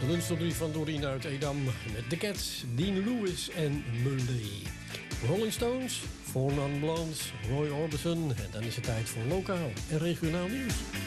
De lunch 3 van Doreen uit Edam met The Cats, Dean Lewis en Mulday. Rolling Stones, Four Non Blondes, Roy Orbison. En dan is het tijd voor lokaal en regionaal nieuws.